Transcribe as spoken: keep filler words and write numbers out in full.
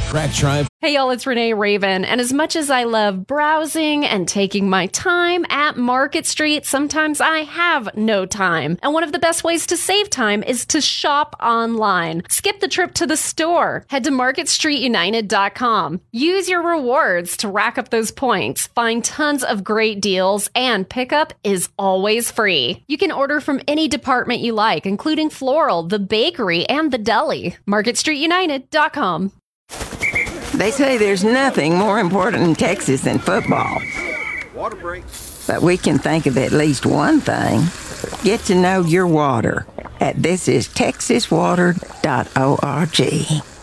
Rack Tribe. Hey y'all, it's Renee Raven, and as much as I love browsing and taking my time at Market Street, sometimes I have no time. And one of the best ways to save time is to shop online. Skip the trip to the store. Head to market street united dot com. Use your rewards to rack up those points. Find tons of great deals, and pickup is always free. You can order from any department you like, including floral, the bakery, and the deli. market street united dot com. They say there's nothing more important in Texas than football. Water break. But we can think of at least one thing. Get to know your water at this is texas water dot org.